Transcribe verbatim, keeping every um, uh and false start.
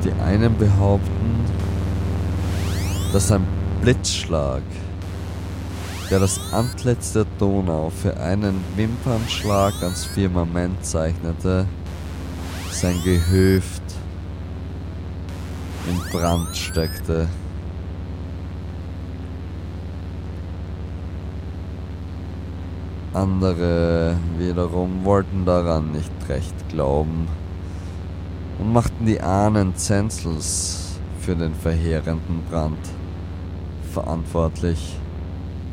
Die einen behaupten, dass ein Blitzschlag, der das Antlitz der Donau für einen Wimpernschlag ans Firmament zeichnete, sein Gehöft in Brand steckte. Andere wiederum wollten daran nicht recht glauben und machten die Ahnen Zenzels für den verheerenden Brand verantwortlich.